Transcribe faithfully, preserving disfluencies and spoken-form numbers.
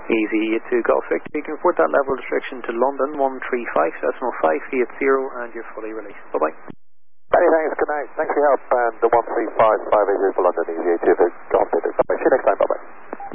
Easy to Golf Victor. You can report that level restriction to London one three five decimal five eight zero and you're fully released. Bye bye. Many thanks, good night. Thanks for your help, and the one three five five eight zero for London, easy to Golf Victor. See you next time, bye bye.